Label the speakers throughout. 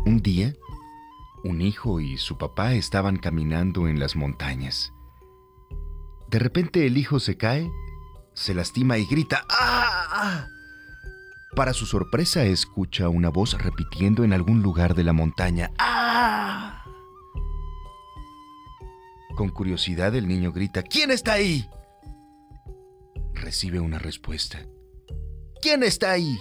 Speaker 1: Un día, un hijo y su papá estaban caminando en las montañas. De repente el hijo se cae, se lastima y grita ¡ah! Para su sorpresa escucha una voz repitiendo en algún lugar de la montaña ¡ah! Con curiosidad el niño grita ¿quién está ahí? Recibe una respuesta. ¿Quién está ahí?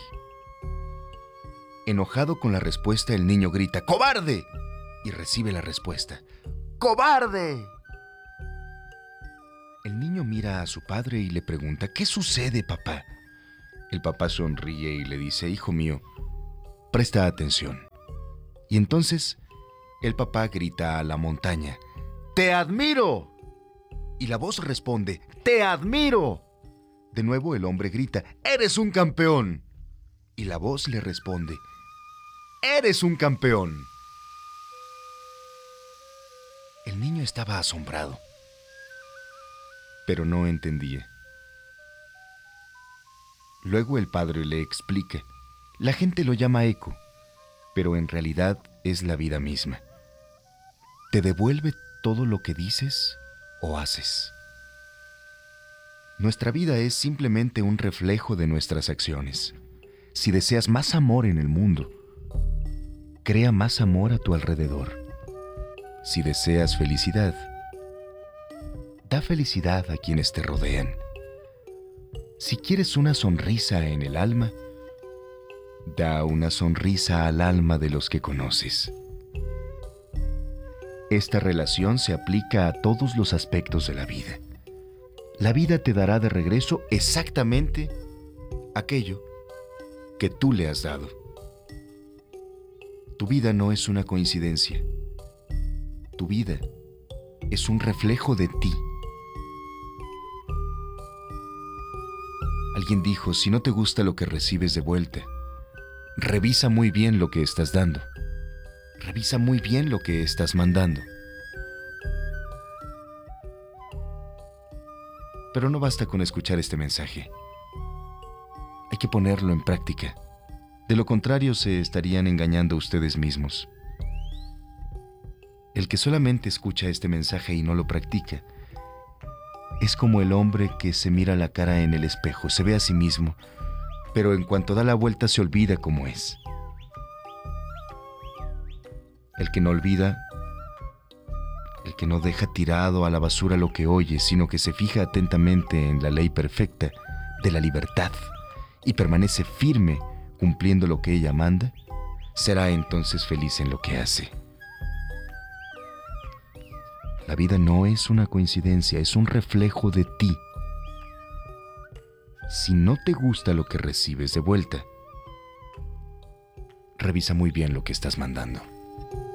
Speaker 1: Enojado con la respuesta, el niño grita ¡cobarde! Y recibe la respuesta ¡cobarde! El niño mira a su padre y le pregunta ¿qué sucede, papá? El papá sonríe y le dice hijo mío, presta atención. Y entonces el papá grita a la montaña ¡te admiro! Y la voz responde ¡te admiro! De nuevo el hombre grita ¡eres un campeón! Y la voz le responde ¡eres un campeón! El niño estaba asombrado, pero no entendía. Luego el padre le explica, la gente lo llama eco, pero en realidad es la vida misma. Te devuelve todo lo que dices o haces. Nuestra vida es simplemente un reflejo de nuestras acciones. Si deseas más amor en el mundo, crea más amor a tu alrededor. Si deseas felicidad, da felicidad a quienes te rodean. Si quieres una sonrisa en el alma, da una sonrisa al alma de los que conoces. Esta relación se aplica a todos los aspectos de la vida. La vida te dará de regreso exactamente aquello que tú le has dado. Tu vida no es una coincidencia. Tu vida es un reflejo de ti. Alguien dijo, si no te gusta lo que recibes de vuelta, revisa muy bien lo que estás dando. Revisa muy bien lo que estás mandando. Pero no basta con escuchar este mensaje. Hay que ponerlo en práctica. De lo contrario, se estarían engañando ustedes mismos. El que solamente escucha este mensaje y no lo practica, es como el hombre que se mira la cara en el espejo, se ve a sí mismo, pero en cuanto da la vuelta se olvida cómo es. El que no olvida, el que no deja tirado a la basura lo que oye, sino que se fija atentamente en la ley perfecta de la libertad y permanece firme cumpliendo lo que ella manda, será entonces feliz en lo que hace. La vida no es una coincidencia, es un reflejo de ti. Si no te gusta lo que recibes de vuelta, revisa muy bien lo que estás mandando.